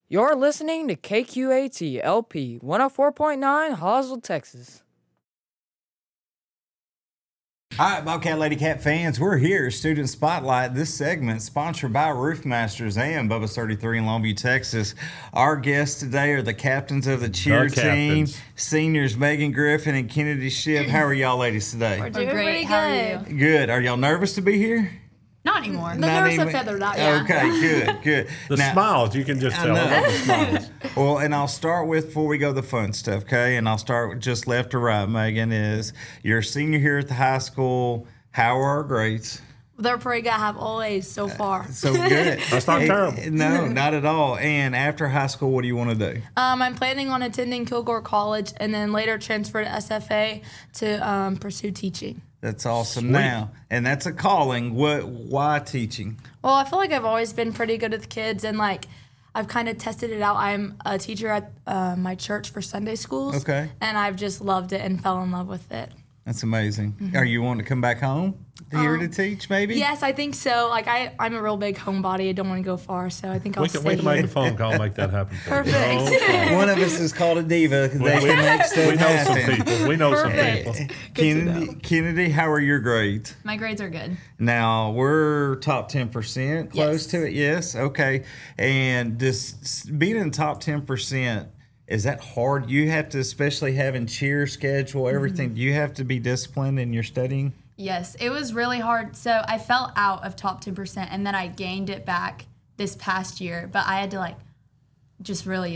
You're listening to KQAT LP 104.9 Hoswell, Texas. All right, Bobcat Lady Cat fans, we're here, Student Spotlight. This segment sponsored by Roofmasters and Bubba's 33 in Longview, Texas. Our guests today are the captains of the cheer team, seniors Megan Griffin and Kennedy Shipp. How are y'all ladies today? We're doing pretty good. Good. Are y'all nervous to be here? Not anymore. The nerves are feathered out, yeah. Okay, good. The smiles, you can just tell. The smiles. Well, and I'll start with, before we go to the fun stuff, okay? And I'll start just left to right, Megan, is you're a senior here at the high school. How are our grades? They're pretty good. I have always so far. So good. That's not terrible. No, not at all. And after high school, what do you want to do? I'm planning on attending Kilgore College and then later transfer to SFA to pursue teaching. That's awesome. Sweet. Now, and that's a calling. Why teaching? Well, I feel like I've always been pretty good with kids and like I've kind of tested it out. I'm a teacher at my church for Sunday schools. Okay. And I've just loved it and fell in love with it. That's amazing. Are you wanting to come back home here to teach, maybe? Yes, I think so. Like I'm a real big homebody. I don't want to go far, so I think I'll stay We can make here. a phone call and make that happen. Perfect. Okay. One of us is called a diva because they can make stuff We know some happen. people. We know some Perfect. people. Kennedy, how are your grades? My grades are good. Now, we're top 10%, close Yes. to it, yes? Okay. And this being in the top 10%, is that hard? You have to, especially having cheer schedule, everything, do you have to be disciplined in your studying? Yes, it was really hard. So I fell out of top 10% and then I gained it back this past year. But I had to just really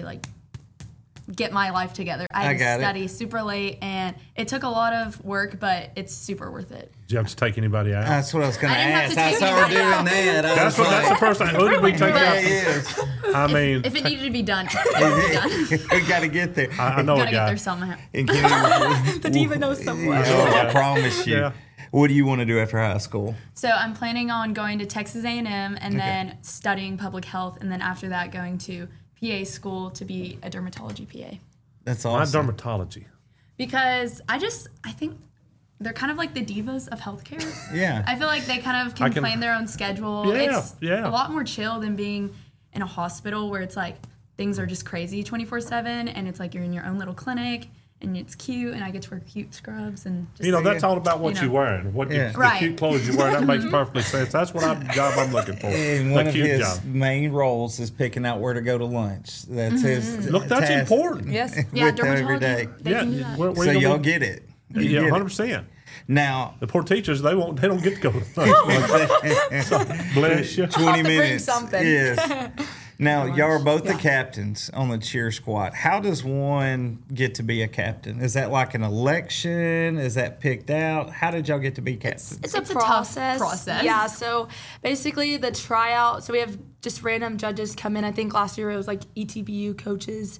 get my life together. I had to study super late and it took a lot of work, but it's super worth it. Did you have to take anybody out? That's what I was going to I didn't have ask. to I take saw her anybody doing out. that. That's the first thing. Who did we take out? Yes. I mean, If it needed to be done, it would be done. We got to get there. I know Gotta a get guy. there somehow. And Kennedy, The diva knows someone. I promise you. Yeah. What do you want to do after high school? So I'm planning on going to Texas A&M and then studying public health, and then after that going to PA school to be a dermatology PA. That's my awesome. dermatology. Because I think they're kind of like the divas of healthcare. Yeah. I feel like they kind of can plan their own schedule. Yeah, It's yeah. a lot more chill than being in a hospital where it's like things are just crazy 24/7 and it's like you're in your own little clinic and it's cute and I get to wear cute scrubs and just That's all about what you're wearing. Yeah. The Right. cute clothes you're wearing, that makes perfectly sense. That's what job I'm looking for. And The one of cute his job. main roles is picking out where to go to lunch. That's his Look, that's task important. Yes. Yeah, with every dermatology. day. They can do that. where So you gonna y'all be- get it. You Yeah, get it. 100%. Now, The poor teachers, they don't get to go to lunch. So, bless you. 20 I'll have to bring minutes. something. Yes. Now, y'all are both the captains on the cheer squad. How does one get to be a captain? Is that like an election? Is that picked out? How did y'all get to be captains? It's a It's a tough process. process. Yeah, so basically the tryout, so we have just random judges come in. I think last year it was like ETBU coaches.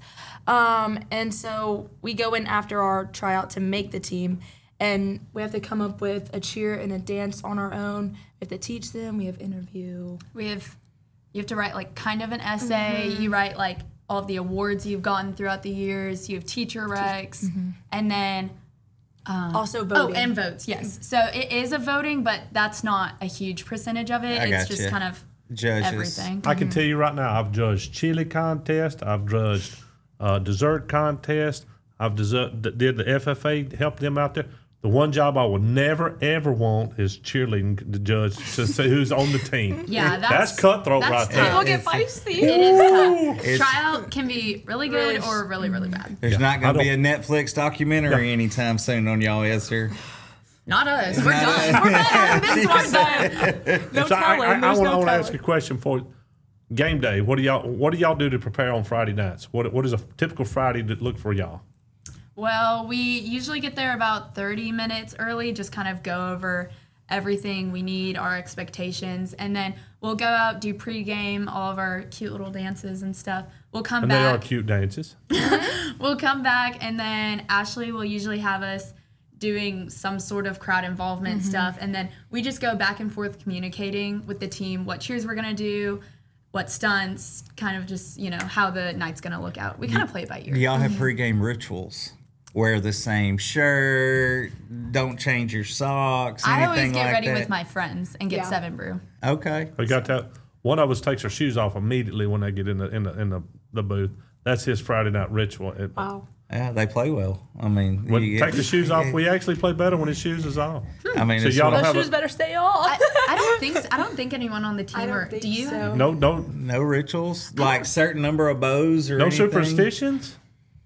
And so we go in after our tryout to make the team. And we have to come up with a cheer and a dance on our own. We have to teach them. We have interview. You have to write kind of an essay. You write all of the awards you've gotten throughout the years. You have teacher recs, and then Also voting. and votes. Yes, so it is a voting, but that's not a huge percentage of it. I It's gotcha. just kind of Judges. everything. I can tell you right now, I've judged chili contest. I've judged dessert contest. I've did the FFA, helped them out there. The one job I will never, ever want is cheerleading the judge to say who's on the team. Yeah, That's cutthroat that's right there. tough. People get feisty. It is tough. It's- Tryout can be really good or really, really bad. There's not going to I be a Netflix documentary anytime soon on y'all, is there? Not us. We're done. We're done. This one's done. No So telling. I There's no want to ask telling. a question for game day. What do y'all do to prepare on Friday nights? What is a typical Friday to look for y'all? Well, we usually get there about 30 minutes early, just kind of go over everything we need, our expectations, and then we'll go out, do pregame, all of our cute little dances and stuff. We'll come And they are back. cute dances. We'll come back, and then Ashley will usually have us doing some sort of crowd involvement stuff, and then we just go back and forth communicating with the team what cheers we're going to do, what stunts, kind of just, how the night's going to look out. We kind of play it by ear. Do y'all have pregame rituals? Wear the same shirt, don't change your socks, I anything always get like ready that? with my friends and get 7 brew. Okay. We got that. One of us takes her shoes off immediately when they get in the the booth. That's his Friday night ritual. Wow. Yeah, they play well. I mean, When you take the shoes off, we actually play better when his shoes is off. I mean, So it's y'all one- don't have Those shoes better stay off. I don't think anyone on the team I don't or think do you? so. no no rituals like certain number of bows or no anything? superstitions.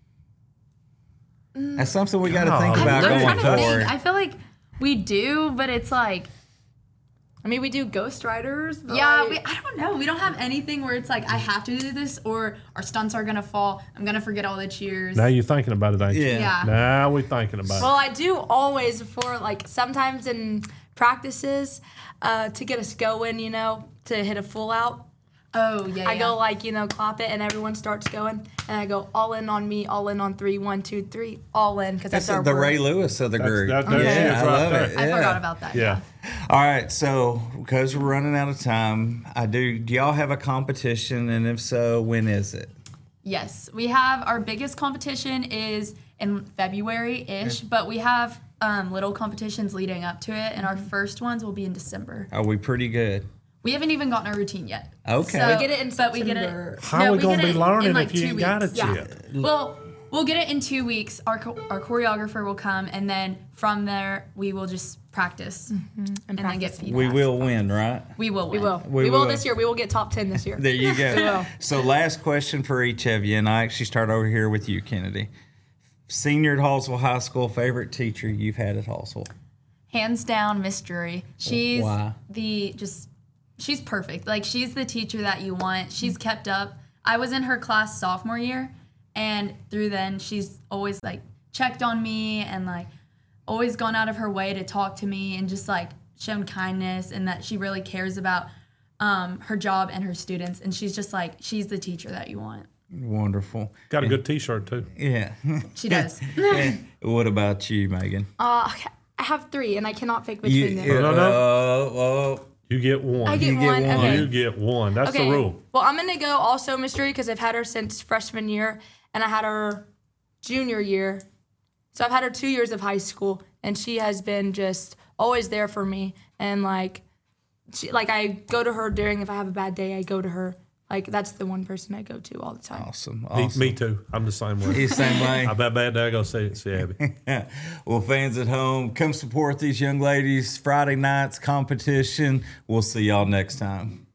That's something we got to God. think I'm about I'm going trying to forward. think. I feel like we do, but it's like, I mean, we do Ghost Riders. But yeah, like, I don't know. We don't have anything where it's like I have to do this or our stunts are gonna fall. I'm gonna forget all the cheers. Now you're thinking about it, ain't you? Yeah. Yeah. Now we're thinking about Well, I do always for like sometimes in practices to get us going, you know, to hit a full out. Oh yeah. I go like, you know, clap it and everyone starts going. And I go all in on me, all in on 3, 1, 2, 3, all in. Because that's That's our the word. Ray Lewis of the group. that she is yeah, I right love there. it. I Yeah. forgot about that. it. Yeah. All right, so because we're running out of time, do y'all have a competition, and if so, when is it? Yes, we have our biggest competition is in February-ish, but we have little competitions leading up to it, and our first ones will be in December. Are we pretty good? We haven't even gotten our routine yet. Okay. So, We get it in but we get September. it. How are we we gonna get be it in, learning like, if you 2 ain't got it weeks. Yeah. yet? Well, we'll get it in 2 weeks. Our choreographer will come, and then from there we will just practice and then get feedback. We will win, right? We will. We Win. will. We We will will. this year. We will get top 10 this year. There you go. will. So last question for each of you, and I actually start over here with you, Kennedy. Senior at Hallsville High School, favorite teacher you've had at Hallsville? Hands down, Miss Drury. She's Why? she's perfect. Like she's the teacher that you want. She's kept up. I was in her class sophomore year, and through then she's always like checked on me and like always gone out of her way to talk to me and just like shown kindness and that she really cares about her job and her students. And she's just like she's the teacher that you want. Wonderful. Got a good T-shirt too. Yeah. She does. And what about you, Megan? I have 3, and I cannot pick between them. No. You get one. I get You get one. one. Okay. You get one. That's Okay. the rule. Well, I'm gonna go also mystery because I've had her since freshman year, and I had her junior year. So I've had her 2 years of high school, and she has been just always there for me. And like, I go to her during if I have a bad day, I go to her. Like that's the one person I go to all the time. Awesome. Me too. I'm the same way. He's the same way. I bet bad day I go see Abby. Well, fans at home, come support these young ladies. Friday night's competition. We'll see y'all next time.